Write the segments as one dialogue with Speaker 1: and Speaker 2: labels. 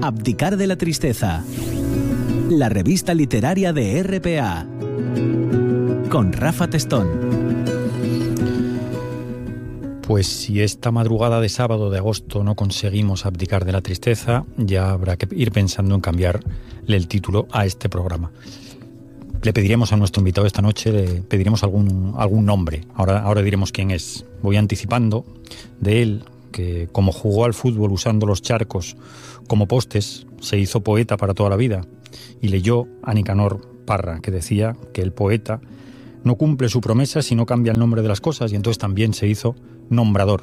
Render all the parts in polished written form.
Speaker 1: Abdicar de la tristeza. La revista literaria de RPA. Con Rafa Testón.
Speaker 2: Pues si esta madrugada de sábado de agosto no conseguimos abdicar de la tristeza, ya habrá que ir pensando en cambiarle el título a este programa. Le pediremos a nuestro invitado esta noche, le pediremos algún nombre. Ahora diremos quién es. Voy anticipando de él que, como jugó al fútbol usando los charcos como postes, se hizo poeta para toda la vida. Y leyó a Nicanor Parra, que decía que el poeta no cumple su promesa si no cambia el nombre de las cosas, y entonces también se hizo nombrador.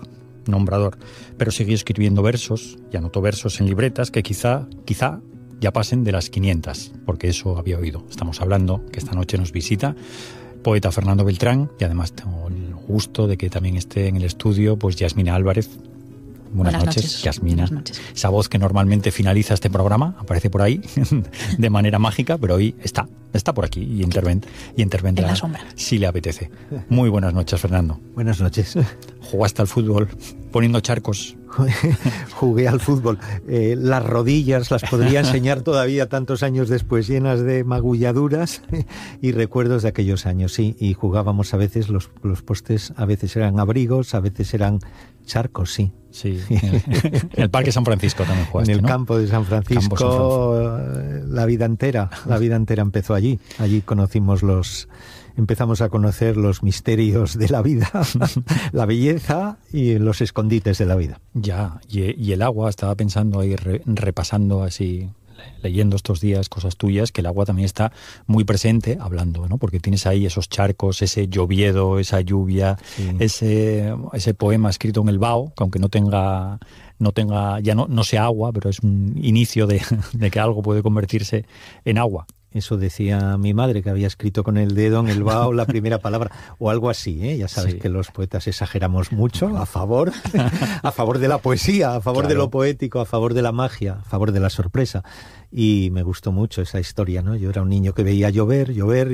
Speaker 2: Pero siguió escribiendo versos y anotó versos en libretas que quizá ya pasen de las 500, porque eso había oído. Estamos hablando que esta noche nos visita poeta Fernando Beltrán, y además tengo el gusto de que también esté en el estudio pues Yasmina Álvarez. Buenas noches, Yasmina. Buenas noches. Esa voz que normalmente finaliza este programa aparece por ahí de manera mágica, pero hoy está por aquí y intervendrá
Speaker 3: en la sombra,
Speaker 2: si le apetece. Muy buenas noches, Fernando.
Speaker 4: Buenas noches.
Speaker 2: ¿Jugaste al fútbol poniendo charcos?
Speaker 4: Jugué al fútbol. Las rodillas las podría enseñar todavía tantos años después, llenas de magulladuras y recuerdos de aquellos años, sí. Y jugábamos a veces, los postes a veces eran abrigos, a veces eran charcos, sí.
Speaker 2: Sí, en el Parque San Francisco también jugaste,
Speaker 4: en el
Speaker 2: ¿no?
Speaker 4: Campo de San Francisco, la vida entera empezó allí. Allí empezamos a conocer los misterios de la vida, la belleza y los escondites de la vida.
Speaker 2: Ya, y el agua, estaba pensando ahí, repasando así, leyendo estos días cosas tuyas, que el agua también está muy presente hablando, ¿no? Porque tienes ahí esos charcos, ese lloviedo, esa lluvia, sí. ese poema escrito en el Bao, que aunque no tenga ya no sea agua, pero es un inicio de que algo puede convertirse en agua.
Speaker 4: Eso decía mi madre, que había escrito con el dedo en el Bao la primera palabra, o algo así, ¿eh? Ya sabes, sí, que los poetas exageramos mucho a favor de la poesía, a favor, claro, de lo poético, a favor de la magia, a favor de la sorpresa. Y me gustó mucho esa historia, ¿no? Yo era un niño que veía llover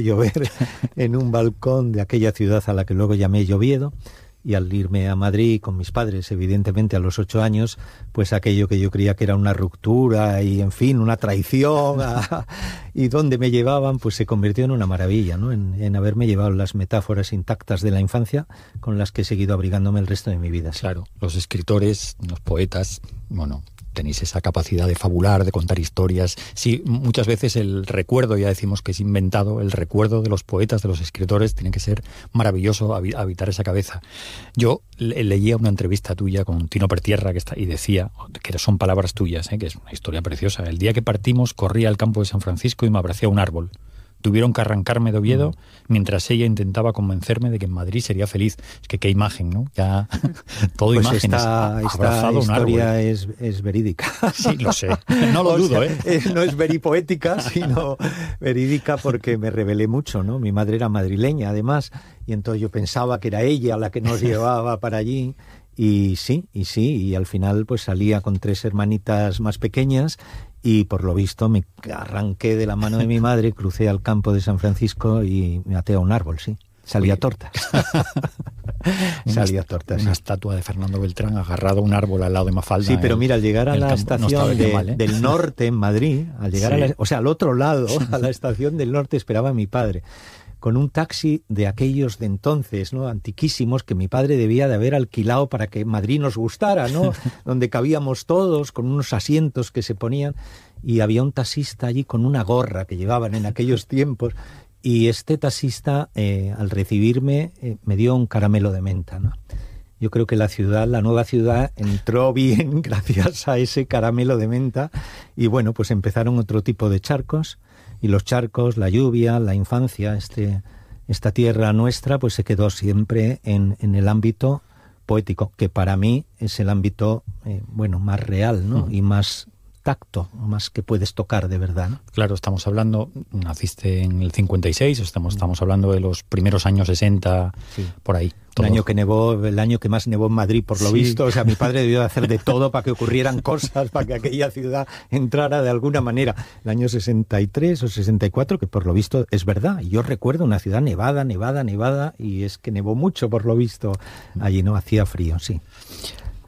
Speaker 4: en un balcón de aquella ciudad a la que luego llamé Lloviedo. Y al irme a Madrid con mis padres, evidentemente a los 8 años, pues aquello que yo creía que era una ruptura y, en fin, una traición, y donde me llevaban, pues se convirtió en una maravilla, ¿no? En haberme llevado las metáforas intactas de la infancia con las que he seguido abrigándome el resto de mi vida. ¿Sí?
Speaker 2: Claro, los escritores, los poetas, bueno, tenéis esa capacidad de fabular, de contar historias. Sí, muchas veces el recuerdo, ya decimos que es inventado, el recuerdo de los poetas, de los escritores, tiene que ser maravilloso habitar esa cabeza. Yo leía una entrevista tuya con Tino Pertierra y decía, que son palabras tuyas, que es una historia preciosa. El día que partimos corrí al campo de San Francisco y me abracé a un árbol. Tuvieron que arrancarme de Oviedo mientras ella intentaba convencerme de que en Madrid sería feliz. Es que qué imagen, ¿no? Ya todo pues imágenes.
Speaker 4: Esta historia es verídica.
Speaker 2: Sí, lo sé. No lo dudo,
Speaker 4: No es veripoética, sino verídica, porque me rebelé mucho, ¿no? Mi madre era madrileña, además, y entonces yo pensaba que era ella la que nos llevaba para allí. Y sí, y al final pues salía con 3 hermanitas más pequeñas. Y por lo visto me arranqué de la mano de mi madre, crucé al campo de San Francisco y me até a un árbol, sí. Salía tortas.
Speaker 2: Una estatua de Fernando Beltrán agarrado a un árbol al lado de Mafalda.
Speaker 4: Sí, pero mira, al llegar a la estación del norte en Madrid, al otro lado, a la estación del norte, esperaba a mi padre, con un taxi de aquellos de entonces, ¿no? Antiquísimos, que mi padre debía de haber alquilado para que Madrid nos gustara, ¿no? Donde cabíamos todos, con unos asientos que se ponían, y había un taxista allí con una gorra que llevaban en aquellos tiempos, y este taxista, al recibirme, me dio un caramelo de menta, ¿no? Yo creo que la nueva ciudad, entró bien gracias a ese caramelo de menta, y bueno, pues empezaron otro tipo de charcos. Y los charcos, la lluvia, la infancia, esta tierra nuestra, pues se quedó siempre en el ámbito poético, que para mí es el ámbito, más real, ¿no? Y más tacto, más que puedes tocar de verdad, ¿no?
Speaker 2: Claro, estamos hablando, naciste en el 56, estamos hablando de los primeros años 60, sí, por ahí.
Speaker 4: Todo. El año que más nevó en Madrid, por lo visto. O sea, mi padre debió de hacer de todo para que ocurrieran cosas, para que aquella ciudad entrara de alguna manera. El año 63 o 64, que por lo visto es verdad. Yo recuerdo una ciudad nevada, y es que nevó mucho, por lo visto, allí, ¿no? Hacía frío, sí.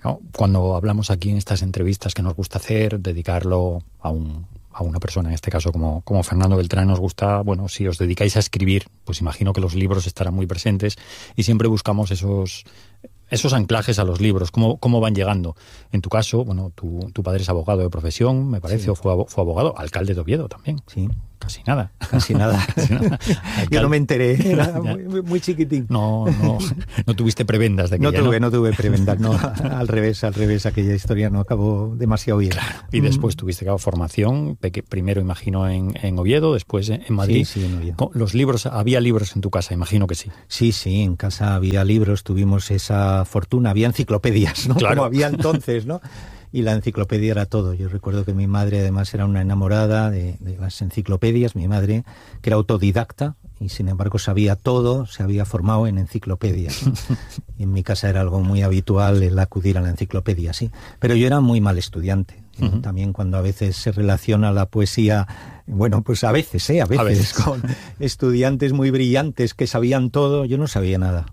Speaker 2: Cuando hablamos aquí en estas entrevistas que nos gusta hacer, dedicarlo a una persona, en este caso como Fernando Beltrán, nos gusta, bueno, si os dedicáis a escribir, pues imagino que los libros estarán muy presentes y siempre buscamos esos anclajes a los libros, cómo van llegando. En tu caso, bueno, tu padre es abogado de profesión, me parece, sí. O fue abogado, alcalde de Oviedo también.
Speaker 4: Sí.
Speaker 2: Casi nada.
Speaker 4: Casi nada. Yo no me enteré, era muy chiquitín.
Speaker 2: No tuviste prebendas de aquella,
Speaker 4: no tuve prebendas, no, al revés, aquella historia no acabó demasiado bien.
Speaker 2: Claro. Y después tuviste formación, primero imagino en Oviedo, después en Madrid.
Speaker 4: Sí, en Oviedo.
Speaker 2: Los libros, ¿había libros en tu casa? Imagino que sí.
Speaker 4: Sí, en casa había libros, tuvimos esa fortuna, había enciclopedias, ¿no?
Speaker 2: Claro.
Speaker 4: Como había entonces, ¿no? Y la enciclopedia era todo. Yo recuerdo que mi madre además era una enamorada de las enciclopedias, mi madre, que era autodidacta y sin embargo sabía todo, se había formado en enciclopedias, ¿no? Y en mi casa era algo muy habitual el acudir a la enciclopedia, sí. Pero yo era muy mal estudiante. Uh-huh. También cuando a veces se relaciona la poesía, bueno, pues a veces con estudiantes muy brillantes que sabían todo, yo no sabía nada.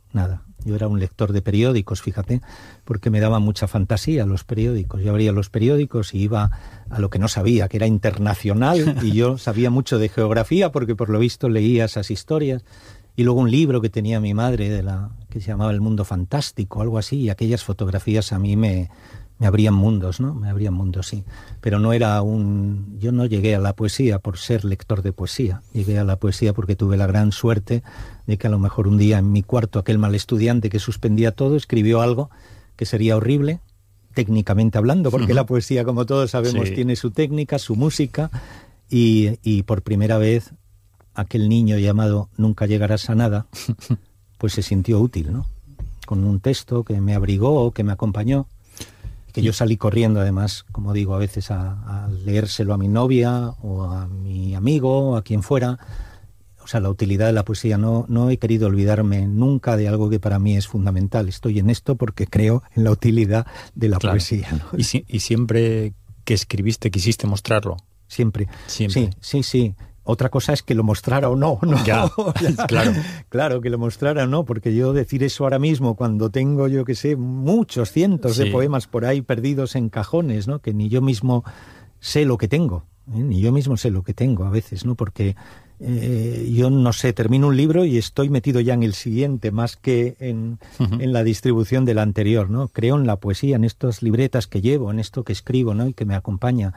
Speaker 4: Yo era un lector de periódicos, fíjate, porque me daba mucha fantasía los periódicos. Yo abría los periódicos y iba a lo que no sabía, que era internacional, y yo sabía mucho de geografía porque por lo visto leía esas historias. Y luego un libro que tenía mi madre que se llamaba El Mundo Fantástico, algo así, y aquellas fotografías a mí me abrían mundos, ¿no? Me abrían mundos, sí. Pero yo no llegué a la poesía por ser lector de poesía. Llegué a la poesía porque tuve la gran suerte de que a lo mejor un día en mi cuarto aquel mal estudiante que suspendía todo escribió algo que sería horrible, técnicamente hablando, porque la poesía, como todos sabemos, sí, tiene su técnica, su música, y por primera vez aquel niño llamado Nunca llegarás a nada, pues se sintió útil, ¿no? Con un texto que me abrigó, que me acompañó, que yo salí corriendo, además, como digo, a veces a leérselo a mi novia o a mi amigo o a quien fuera. O sea, la utilidad de la poesía. No he querido olvidarme nunca de algo que para mí es fundamental. Estoy en esto porque creo en la utilidad de la poesía, ¿no?
Speaker 2: ¿Y siempre que escribiste quisiste mostrarlo?
Speaker 4: Siempre. Sí. Otra cosa es que lo mostrara o no.
Speaker 2: Ya, claro.
Speaker 4: Claro, que lo mostrara o no, porque yo decir eso ahora mismo, cuando tengo, yo que sé, muchos cientos de poemas por ahí perdidos en cajones, ¿no? Que ni yo mismo sé lo que tengo, ni yo mismo sé lo que tengo a veces, ¿no? Porque yo no sé, termino un libro y estoy metido ya en el siguiente, más que en la distribución del anterior, ¿no? Creo en la poesía, en estas libretas que llevo, en esto que escribo, ¿no? Y que me acompaña.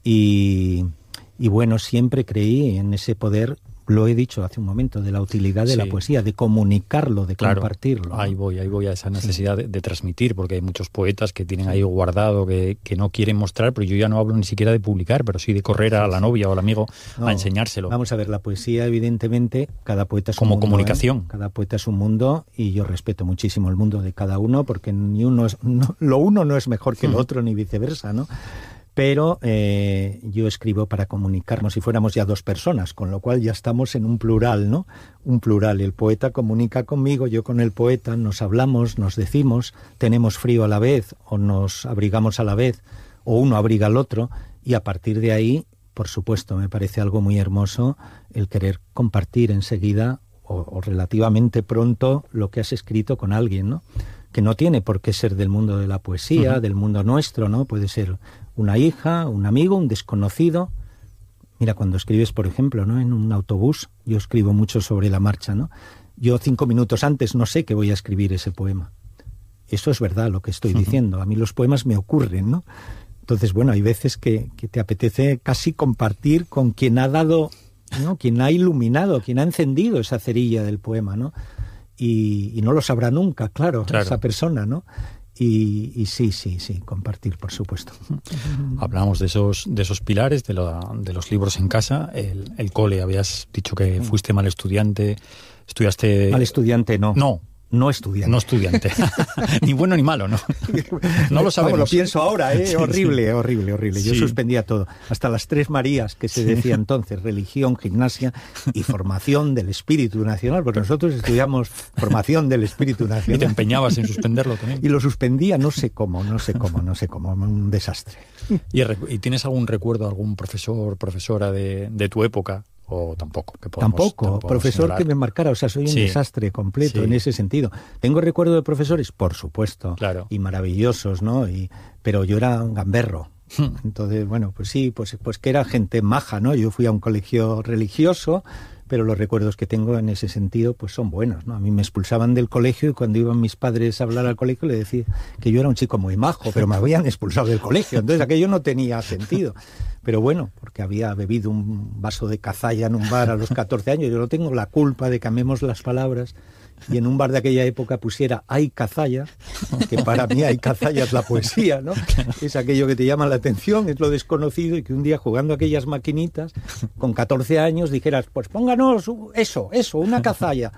Speaker 4: Y bueno, siempre creí en ese poder, lo he dicho hace un momento, de la utilidad de la poesía, de comunicarlo, de compartirlo, ¿no?
Speaker 2: Ahí voy a esa necesidad de transmitir, porque hay muchos poetas que tienen ahí guardado, que no quieren mostrar, pero yo ya no hablo ni siquiera de publicar, pero sí de correr a la novia o al amigo a enseñárselo.
Speaker 4: Vamos a ver, la poesía, evidentemente, cada poeta es
Speaker 2: como
Speaker 4: un mundo. Como
Speaker 2: comunicación.
Speaker 4: Cada poeta es un mundo, y yo respeto muchísimo el mundo de cada uno, porque lo uno no es mejor que el otro, ni viceversa, ¿no? Pero yo escribo para comunicarnos, si fuéramos ya dos personas, con lo cual ya estamos en un plural, ¿no? Un plural. El poeta comunica conmigo, yo con el poeta, nos hablamos, nos decimos, tenemos frío a la vez, o nos abrigamos a la vez, o uno abriga al otro, y a partir de ahí, por supuesto, me parece algo muy hermoso el querer compartir enseguida, o relativamente pronto, lo que has escrito con alguien, ¿no? Que no tiene por qué ser del mundo de la poesía, del mundo nuestro, ¿no? Puede ser una hija, un amigo, un desconocido. Mira, cuando escribes, por ejemplo, ¿no? En un autobús, yo escribo mucho sobre la marcha, ¿no? Yo 5 minutos antes no sé que voy a escribir ese poema. Eso es verdad lo que estoy diciendo. A mí los poemas me ocurren, ¿no? Entonces, bueno, hay veces que te apetece casi compartir con quien ha dado, ¿no? Quien ha iluminado, quien ha encendido esa cerilla del poema, ¿no? Y no lo sabrá nunca, claro, esa persona, ¿no? Y sí, compartir, por supuesto.
Speaker 2: Hablamos de esos pilares, de los libros en casa, el cole. Habías dicho que fuiste mal estudiante, estudiaste...
Speaker 4: Mal estudiante, no. No estudiante.
Speaker 2: No estudiante. Ni bueno ni malo, ¿no? No lo sabemos.
Speaker 4: Lo pienso ahora, horrible. Yo suspendía todo. Hasta las 3 Marías que se decía entonces, religión, gimnasia y formación del espíritu nacional, porque nosotros estudiamos formación del espíritu nacional.
Speaker 2: Y te empeñabas en suspenderlo también.
Speaker 4: Y lo suspendía, no sé cómo, un desastre.
Speaker 2: ¿Y tienes algún recuerdo, algún profesor, profesora de tu época? o tampoco?
Speaker 4: Tampoco, profesor señalar. Que me marcara, o sea, soy un desastre completo en ese sentido. Tengo recuerdo de profesores, por supuesto,
Speaker 2: claro,
Speaker 4: y maravillosos, ¿no? Pero yo era un gamberro. Entonces, bueno, pues sí, pues que era gente maja, ¿no? Yo fui a un colegio religioso, pero los recuerdos que tengo en ese sentido pues son buenos, ¿no? A mí me expulsaban del colegio y cuando iban mis padres a hablar al colegio le decía que yo era un chico muy majo, pero me habían expulsado del colegio, entonces aquello no tenía sentido. Pero bueno, porque había bebido un vaso de cazalla en un bar a los 14 años, yo no tengo la culpa de que cambiemos las palabras y en un bar de aquella época pusiera "hay cazalla", que para mí "hay cazalla" es la poesía, ¿no? Es aquello que te llama la atención, es lo desconocido, y que un día jugando a aquellas maquinitas, con 14 años, dijeras, pues pónganos eso, una cazalla.